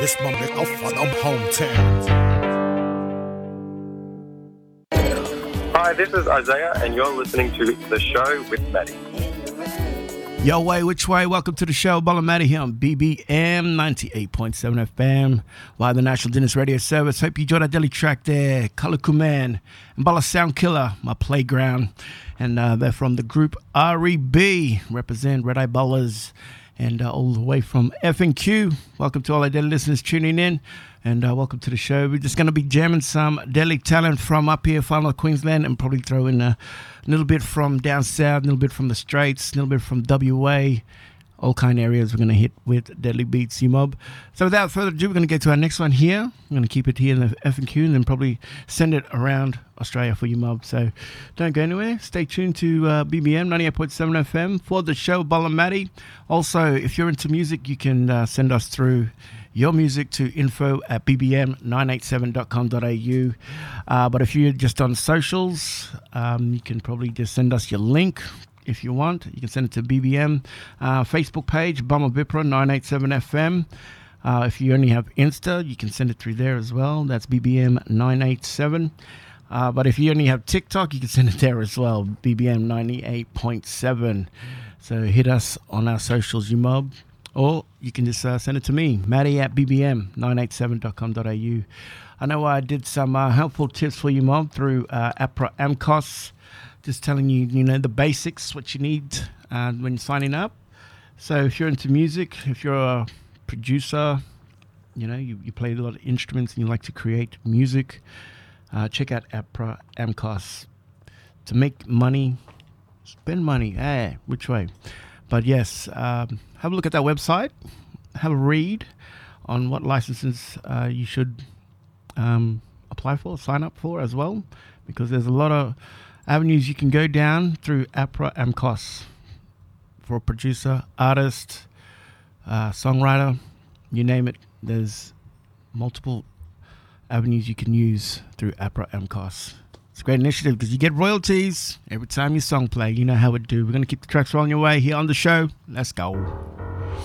This my make off for them hometown. Hi, this is Isaiah, and you're listening to The Show with Maddie. Yo, way, which way? Welcome to the show. Bala Maddie here on BBM 98.7 FM via the National Dennis Radio Service. Hope you enjoyed that daily track there. Color Kuman and Bala Sound Killer, my playground. And they're from the group REB, represent Red Eye Ballers. And all the way from F&Q. Welcome to all our daily listeners tuning in. And welcome to the show. We're just going to be jamming some Delhi talent from up here, Far North Queensland, and probably throw in a little bit from down south, a little bit from the Straits, a little bit from WA. All kind of areas we're going to hit with Deadly Beats, U-Mob. So without further ado, we're going to get to our next one here. I'm going to keep it here in the F&Q and then probably send it around Australia for U-Mob. So don't go anywhere. Stay tuned to BBM 98.7 FM for the show, Bala Maddie. Also, if you're into music, you can send us through your music to info@bbm987.com.au. But if you're just on socials, you can probably just send us your link. If you want, you can send it to BBM Facebook page, Bummer Bipra 987 FM. If you only have Insta, you can send it through there as well. That's BBM 987. But if you only have TikTok, you can send it there as well, BBM 98.7. So hit us on our socials, you mob. Or you can just send it to me, Maddie at bbm987.com.au. I know I did some helpful tips for you, mob, through APRA AMCOS. Just telling you, the basics, what you need when you're signing up. So if you're into music, if you're a producer, you play a lot of instruments and you like to create music, check out APRA AMCOS. To make money, spend money, which way? But yes, have a look at that website. Have a read on what licenses you should apply for, sign up for as well, because there's a lot of avenues you can go down through APRA AMCOS for a producer, artist, songwriter, you name it. There's multiple avenues you can use through APRA AMCOS. It's a great initiative because you get royalties every time your song play. You know how it do. We're going to keep the tracks rolling your way here on the show. Let's go.